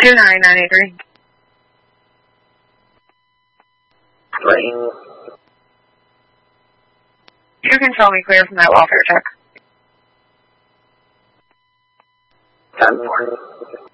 29983. You can show me clear from that welfare check. 10-4.